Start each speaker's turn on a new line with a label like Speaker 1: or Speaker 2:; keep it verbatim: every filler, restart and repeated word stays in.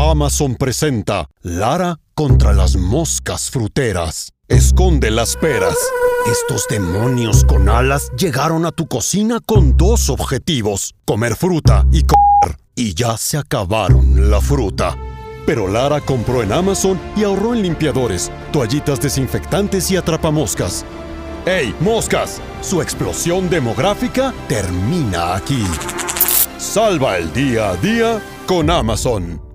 Speaker 1: Amazon presenta Lara contra las moscas fruteras. Esconde las peras. Estos demonios con alas llegaron a tu cocina con dos objetivos: comer fruta y comer. Y ya se acabaron la fruta. Pero Lara compró en Amazon y ahorró en limpiadores, toallitas desinfectantes y atrapamoscas. ¡Ey, moscas! Su explosión demográfica termina aquí. Salva el día a día con Amazon.